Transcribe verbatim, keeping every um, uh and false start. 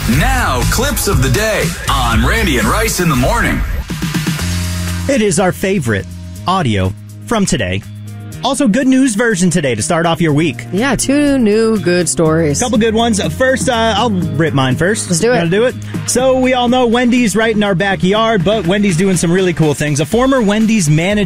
Now, clips of the day on Randy and Rice in the morning. It is our favorite audio from today. Also, good news version today to start off your week. Yeah, two new good stories. Couple good ones. First, uh, I'll rip mine first. Let's do it. Gotta do it. So we all know Wendy's right in our backyard, but Wendy's doing some really cool things. A former Wendy's manager